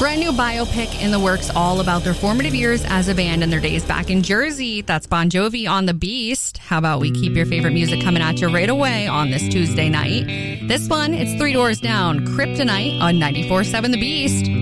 Brand new biopic in the works, all about their formative years as a band and their days back in Jersey. That's Bon Jovi on The Beast. How about we keep your favorite music coming at you right away on this Tuesday night? This one, it's Three Doors Down, Kryptonite on 94.7 The Beast.